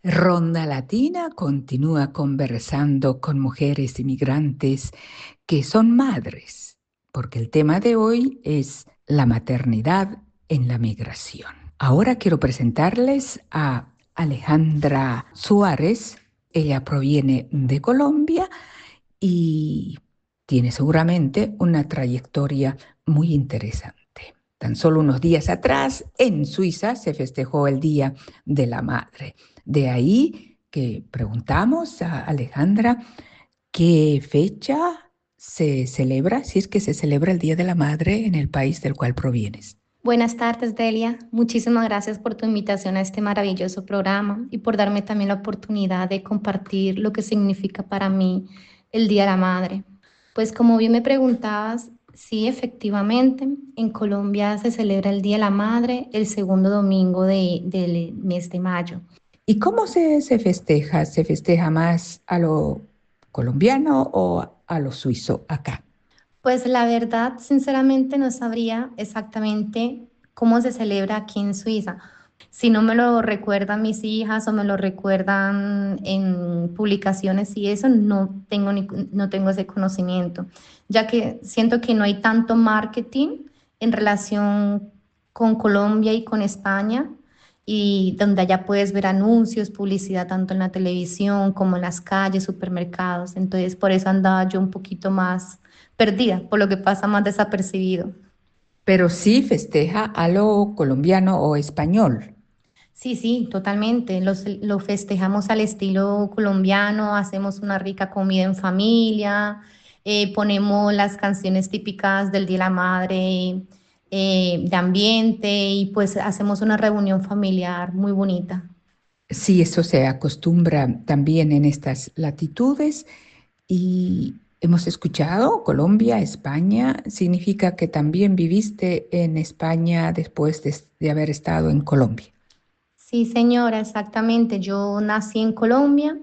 Ronda Latina continúa conversando con mujeres inmigrantes que son madres, porque el tema de hoy es la maternidad en la migración. Ahora quiero presentarles a Alejandra Suárez. Ella proviene de Colombia y tiene seguramente una trayectoria muy interesante. Tan solo unos días atrás, en Suiza, se festejó el Día de la Madre. De ahí que preguntamos a Alejandra qué fecha se celebra, si es que se celebra el Día de la Madre en el país del cual provienes. Buenas tardes, Delia. Muchísimas gracias por tu invitación a este maravilloso programa y por darme también la oportunidad de compartir lo que significa para mí el Día de la Madre. Pues como bien me preguntabas, sí, efectivamente, en Colombia se celebra el Día de la Madre el segundo domingo del mes de mayo. ¿Y cómo se festeja? ¿Se festeja más a lo colombiano o a lo suizo acá? Pues la verdad, sinceramente, no sabría exactamente cómo se celebra aquí en Suiza. Si no me lo recuerdan mis hijas o me lo recuerdan en publicaciones y eso, no tengo ese conocimiento, ya que siento que no hay tanto marketing en relación con Colombia y con España, y donde allá puedes ver anuncios, publicidad tanto en la televisión como en las calles, supermercados. Entonces, por eso andaba yo un poquito más perdida, por lo que pasa más desapercibido. Pero sí festeja a lo colombiano o español. Sí, sí, totalmente. Lo festejamos al estilo colombiano, hacemos una rica comida en familia, ponemos las canciones típicas del Día de la Madre, de ambiente, y pues hacemos una reunión familiar muy bonita. Sí, eso se acostumbra también en estas latitudes y hemos escuchado Colombia, España, significa que también viviste en España después de haber estado en Colombia. Sí, señora, exactamente. Yo nací en Colombia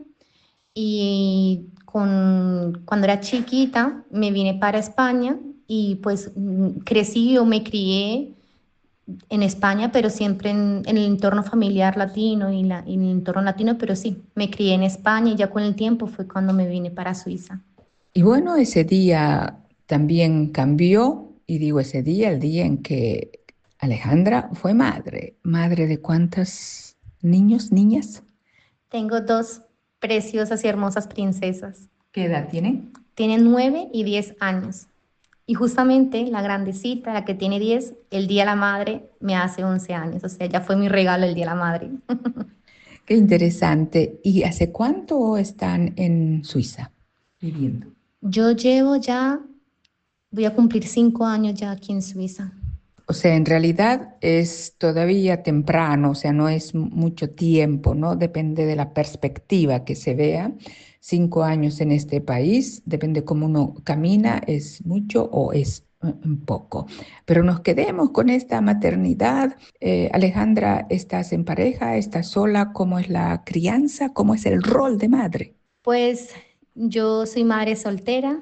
y cuando era chiquita me vine para España y pues crecí o me crié en España, pero siempre en el entorno familiar latino y en el entorno latino, pero sí, me crié en España y ya con el tiempo fue cuando me vine para Suiza. Y bueno, ese día también cambió, y digo ese día, el día en que Alejandra fue madre. ¿Madre de cuántos niños, niñas? Tengo dos preciosas y hermosas princesas. ¿Qué edad tienen? Tienen 9 y 10 años. Y justamente la grandecita, la que tiene 10, el Día de la Madre me hace 11 años. O sea, ya fue mi regalo el Día de la Madre. Qué interesante. ¿Y hace cuánto están en Suiza viviendo? Yo llevo ya, voy a cumplir 5 años ya aquí en Suiza. O sea, en realidad es todavía temprano, o sea, no es mucho tiempo, ¿no? Depende de la perspectiva que se vea. 5 años en este país, depende cómo uno camina, es mucho o es un poco. Pero nos quedemos con esta maternidad. Alejandra, ¿estás en pareja? ¿Estás sola? ¿Cómo es la crianza? ¿Cómo es el rol de madre? Pues yo soy madre soltera,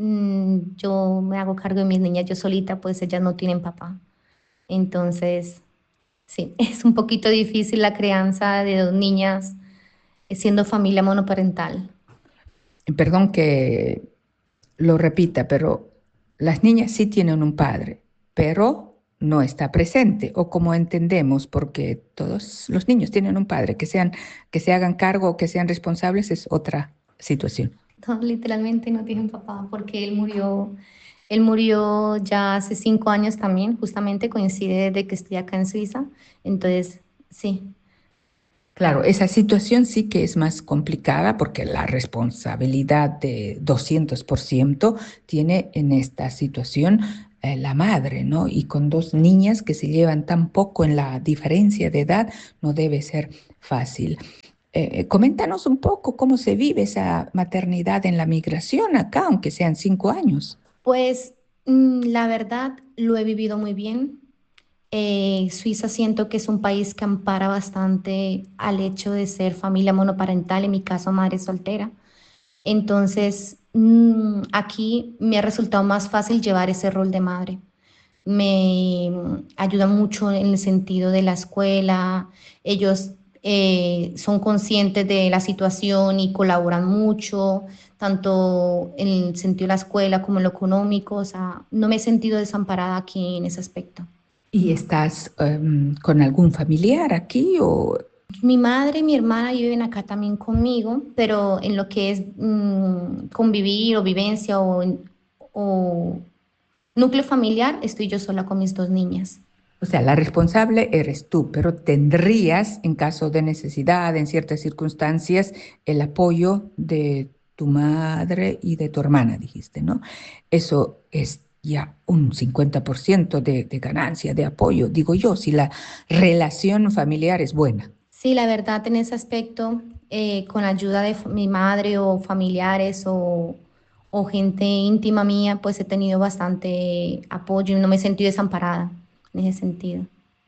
yo me hago cargo de mis niñas yo solita, pues ellas no tienen papá. Entonces, sí, es un poquito difícil la crianza de dos niñas siendo familia monoparental. Perdón que lo repita, pero las niñas sí tienen un padre, pero no está presente, o como entendemos, porque todos los niños tienen un padre, que se hagan cargo o que sean responsables es otra situación. No, literalmente no tienen papá porque él murió ya hace 5 años también, justamente coincide de que estoy acá en Suiza. Entonces, sí. Claro, esa situación sí que es más complicada porque la responsabilidad de 200% tiene en esta situación la madre, ¿no? Y con dos niñas que se llevan tan poco en la diferencia de edad, no debe ser fácil. Coméntanos un poco cómo se vive esa maternidad en la migración acá, aunque sean 5 años. Pues la verdad lo he vivido muy bien. Suiza siento que es un país que ampara bastante al hecho de ser familia monoparental, en mi caso madre soltera. Entonces, aquí me ha resultado más fácil llevar ese rol de madre. Me ayuda mucho en el sentido de la escuela. Ellos son conscientes de la situación y colaboran mucho, tanto en el sentido de la escuela como en lo económico. O sea, no me he sentido desamparada aquí en ese aspecto. ¿Y estás con algún familiar aquí o...? Mi madre y mi hermana viven acá también conmigo, pero en lo que es convivir o vivencia o núcleo familiar, estoy yo sola con mis dos niñas. O sea, la responsable eres tú, pero tendrías, en caso de necesidad, en ciertas circunstancias, el apoyo de tu madre y de tu hermana, dijiste, ¿no? Eso es ya un 50% de ganancia, de apoyo, digo yo, si la relación familiar es buena. Sí, la verdad, en ese aspecto, con ayuda de mi madre o familiares o gente íntima mía, pues he tenido bastante apoyo y no me he sentido desamparada en ese sentido.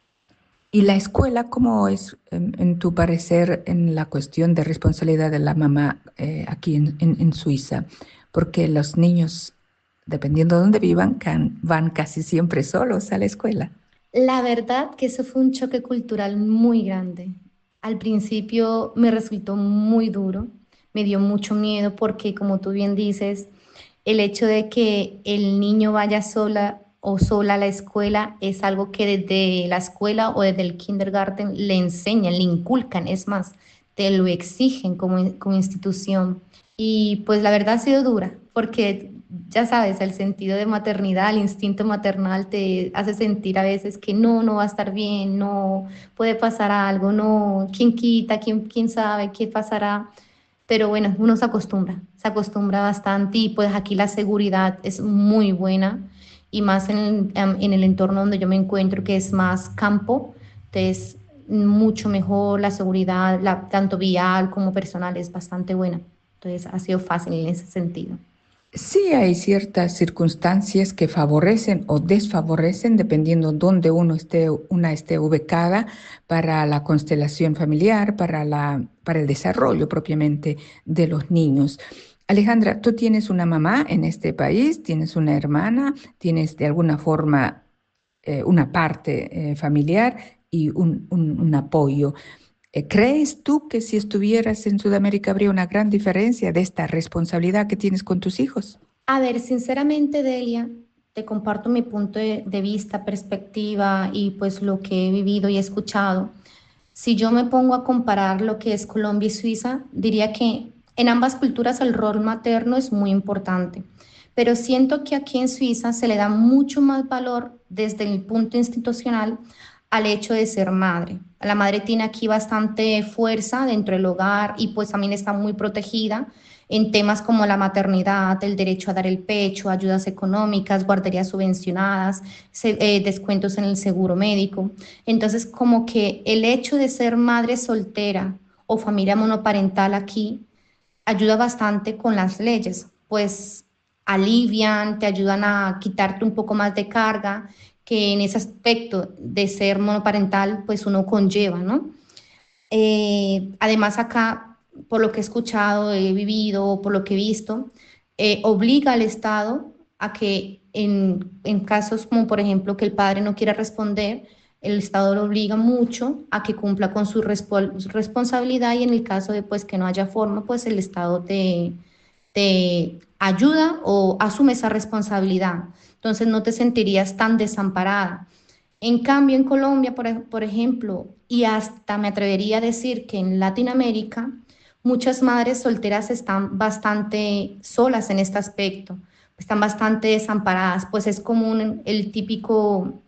¿Y la escuela cómo es, en tu parecer, en la cuestión de responsabilidad de la mamá aquí en Suiza? Porque los niños, dependiendo de dónde vivan, van casi siempre solos a la escuela. La verdad que eso fue un choque cultural muy grande. Al principio me resultó muy duro, me dio mucho miedo porque, como tú bien dices, el hecho de que el niño vaya sola o sola a la escuela es algo que desde la escuela o desde el kindergarten le enseñan, le inculcan, es más, te lo exigen como institución. Y pues la verdad ha sido dura, porque ya sabes, el sentido de maternidad, el instinto maternal te hace sentir a veces que no va a estar bien, no puede pasar algo, no, quién quita, quién sabe qué pasará. Pero bueno, uno se acostumbra bastante y pues aquí la seguridad es muy buena y más en el entorno donde yo me encuentro, que es más campo, entonces mucho mejor la seguridad, tanto vial como personal, es bastante buena. Entonces ha sido fácil en ese sentido. Sí, hay ciertas circunstancias que favorecen o desfavorecen dependiendo dónde una esté ubicada para la constelación familiar, para el desarrollo propiamente de los niños. Alejandra, tú tienes una mamá en este país, tienes una hermana, tienes de alguna forma una parte familiar y un apoyo. ¿Crees tú que si estuvieras en Sudamérica habría una gran diferencia de esta responsabilidad que tienes con tus hijos? A ver, sinceramente, Delia, te comparto mi punto de vista, perspectiva y pues lo que he vivido y escuchado. Si yo me pongo a comparar lo que es Colombia y Suiza, diría que en ambas culturas el rol materno es muy importante, pero siento que aquí en Suiza se le da mucho más valor desde el punto institucional al hecho de ser madre. La madre tiene aquí bastante fuerza dentro del hogar y pues también está muy protegida en temas como la maternidad, el derecho a dar el pecho, ayudas económicas, guarderías subvencionadas, descuentos en el seguro médico. Entonces, como que el hecho de ser madre soltera o familia monoparental aquí ayuda bastante con las leyes, pues alivian, te ayudan a quitarte un poco más de carga que en ese aspecto de ser monoparental, pues uno conlleva, ¿no? Además, acá, por lo que he escuchado, he vivido, por lo que he visto, obliga al Estado a que en casos como, por ejemplo, que el padre no quiera responder, el Estado lo obliga mucho a que cumpla con su responsabilidad y en el caso de pues, que no haya forma, pues el Estado te ayuda o asume esa responsabilidad. Entonces no te sentirías tan desamparada. En cambio, en Colombia, por ejemplo, y hasta me atrevería a decir que en Latinoamérica, muchas madres solteras están bastante solas en este aspecto, están bastante desamparadas, pues es común el típico,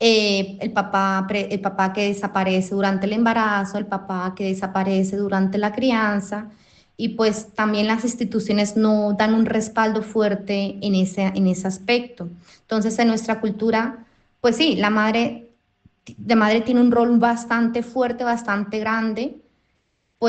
el papá que desaparece durante el embarazo, el papá que desaparece durante la crianza, y pues también las instituciones no dan un respaldo fuerte en ese aspecto. Entonces, en nuestra cultura pues sí, la madre tiene un rol bastante fuerte, bastante grande